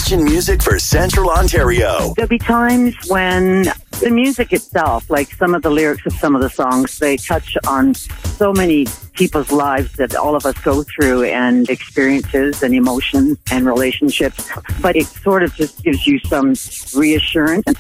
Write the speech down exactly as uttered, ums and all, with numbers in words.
Christian music for Central Ontario. There'll be times when the music itself, like some of the lyrics of some of the songs, they touch on so many people's lives that all of us go through, and experiences and emotions and relationships. But it sort of just gives you some reassurance.